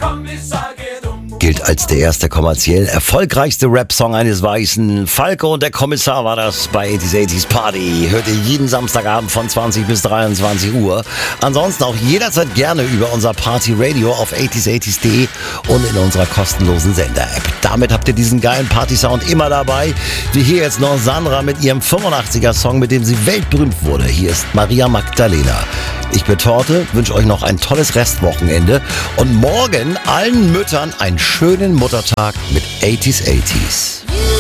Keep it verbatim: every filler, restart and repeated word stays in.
Gilt als der erste kommerziell erfolgreichste Rap-Song eines Weißen. Falco und der Kommissar war das bei achtziger achtziger Party. Hört ihr jeden Samstagabend von zwanzig bis dreiundzwanzig Uhr. Ansonsten auch jederzeit gerne über unser Party-Radio auf achtziger achtziger punkt de und in unserer kostenlosen Sender-App. Damit habt ihr diesen geilen Party-Sound immer dabei. Wie hier jetzt noch Sandra mit ihrem fünfundachtziger-Song, mit dem sie weltberühmt wurde. Hier ist Maria Magdalena. Ich bin Torte, wünsche euch noch ein tolles Restwochenende und morgen allen Müttern einen schönen Muttertag mit achtziger achtziger.